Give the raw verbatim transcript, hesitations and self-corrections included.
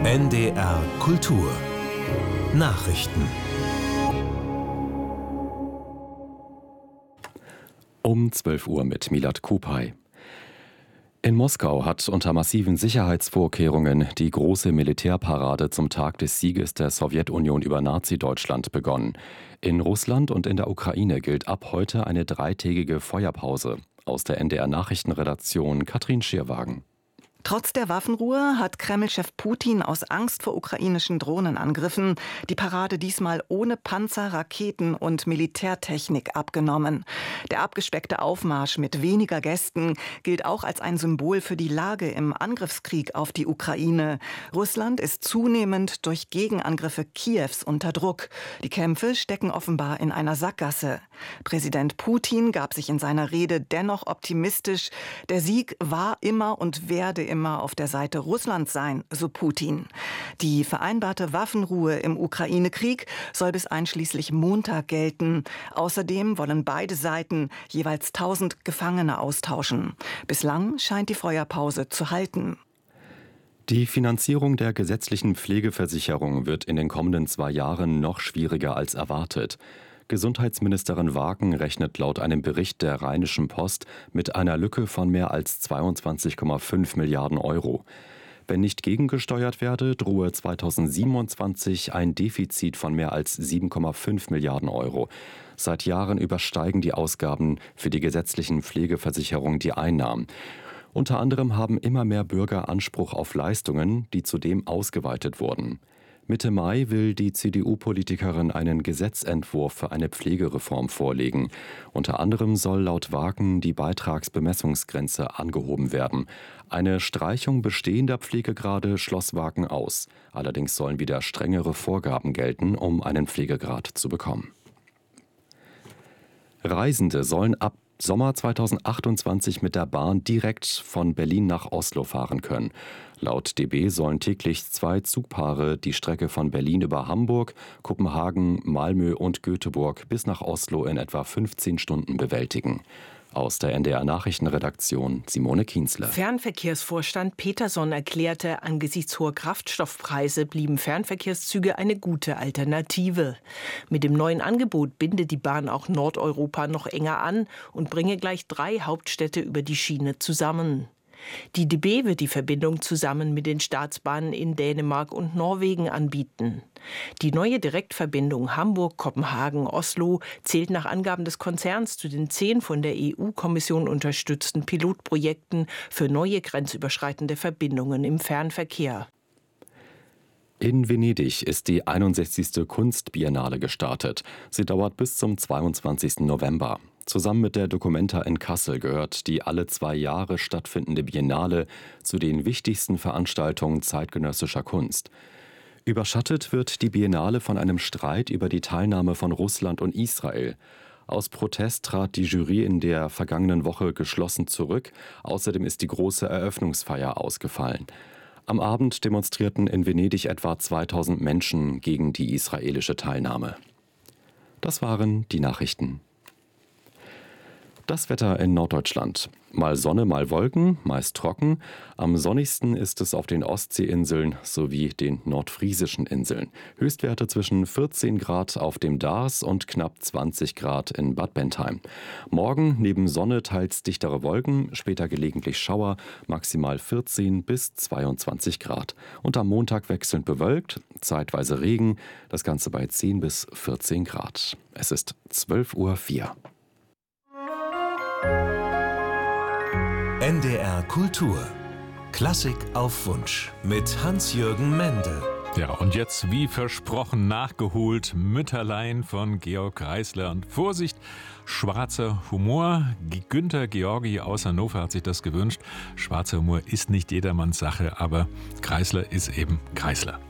N D R Kultur Nachrichten. Um zwölf Uhr mit Milad Kupay. In Moskau hat unter massiven Sicherheitsvorkehrungen die große Militärparade zum Tag des Sieges der Sowjetunion über Nazi-Deutschland begonnen. In Russland und in der Ukraine gilt ab heute eine dreitägige Feuerpause. Aus der N D R Nachrichtenredaktion Katrin Schierwagen. Trotz der Waffenruhe hat Kreml-Chef Putin aus Angst vor ukrainischen Drohnenangriffen die Parade diesmal ohne Panzer, Raketen und Militärtechnik abgenommen. Der abgespeckte Aufmarsch mit weniger Gästen gilt auch als ein Symbol für die Lage im Angriffskrieg auf die Ukraine. Russland ist zunehmend durch Gegenangriffe Kiews unter Druck. Die Kämpfe stecken offenbar in einer Sackgasse. Präsident Putin gab sich in seiner Rede dennoch optimistisch. Der Sieg war immer und werde immer immer auf der Seite Russlands sein, so Putin. Die vereinbarte Waffenruhe im Ukraine-Krieg soll bis einschließlich Montag gelten. Außerdem wollen beide Seiten jeweils tausend Gefangene austauschen. Bislang scheint die Feuerpause zu halten. Die Finanzierung der gesetzlichen Pflegeversicherung wird in den kommenden zwei Jahren noch schwieriger als erwartet. Gesundheitsministerin Waken rechnet laut einem Bericht der Rheinischen Post mit einer Lücke von mehr als zweiundzwanzig Komma fünf Milliarden Euro. Wenn nicht gegengesteuert werde, drohe zweitausendsiebenundzwanzig ein Defizit von mehr als sieben Komma fünf Milliarden Euro. Seit Jahren übersteigen die Ausgaben für die gesetzlichen Pflegeversicherungen die Einnahmen. Unter anderem haben immer mehr Bürger Anspruch auf Leistungen, die zudem ausgeweitet wurden. Mitte Mai will die C D U-Politikerin einen Gesetzentwurf für eine Pflegereform vorlegen. Unter anderem soll laut Waken die Beitragsbemessungsgrenze angehoben werden. Eine Streichung bestehender Pflegegrade schloss Waken aus. Allerdings sollen wieder strengere Vorgaben gelten, um einen Pflegegrad zu bekommen. Reisende sollen ab Sommer zweitausendachtundzwanzig mit der Bahn direkt von Berlin nach Oslo fahren können. Laut D B sollen täglich zwei Zugpaare die Strecke von Berlin über Hamburg, Kopenhagen, Malmö und Göteborg bis nach Oslo in etwa fünfzehn Stunden bewältigen. Aus der N D R Nachrichtenredaktion Simone Kienzle. Fernverkehrsvorstand Peterson erklärte, angesichts hoher Kraftstoffpreise blieben Fernverkehrszüge eine gute Alternative. Mit dem neuen Angebot binde die Bahn auch Nordeuropa noch enger an und bringe gleich drei Hauptstädte über die Schiene zusammen. Die D B wird die Verbindung zusammen mit den Staatsbahnen in Dänemark und Norwegen anbieten. Die neue Direktverbindung Hamburg-Kopenhagen-Oslo zählt nach Angaben des Konzerns zu den zehn von der E U-Kommission unterstützten Pilotprojekten für neue grenzüberschreitende Verbindungen im Fernverkehr. In Venedig ist die einundsechzigste Kunstbiennale gestartet. Sie dauert bis zum zweiundzwanzigsten November. Zusammen mit der Documenta in Kassel gehört die alle zwei Jahre stattfindende Biennale zu den wichtigsten Veranstaltungen zeitgenössischer Kunst. Überschattet wird die Biennale von einem Streit über die Teilnahme von Russland und Israel. Aus Protest trat die Jury in der vergangenen Woche geschlossen zurück. Außerdem ist die große Eröffnungsfeier ausgefallen. Am Abend demonstrierten in Venedig etwa zweitausend Menschen gegen die israelische Teilnahme. Das waren die Nachrichten. Das Wetter in Norddeutschland. Mal Sonne, mal Wolken, meist trocken. Am sonnigsten ist es auf den Ostseeinseln sowie den nordfriesischen Inseln. Höchstwerte zwischen vierzehn Grad auf dem Darß und knapp zwanzig Grad in Bad Bentheim. Morgen neben Sonne teils dichtere Wolken, später gelegentlich Schauer, maximal vierzehn bis zweiundzwanzig Grad. Und am Montag wechselnd bewölkt, zeitweise Regen, das Ganze bei zehn bis vierzehn Grad. Es ist zwölf Uhr vier. N D R Kultur Klassik auf Wunsch mit Hans-Jürgen Mende. Ja, und jetzt wie versprochen nachgeholt Mütterlein von Georg Kreisler. Und Vorsicht, schwarzer Humor. Günter Georgi aus Hannover hat sich das gewünscht. Schwarzer Humor ist nicht jedermanns Sache, aber Kreisler ist eben Kreisler.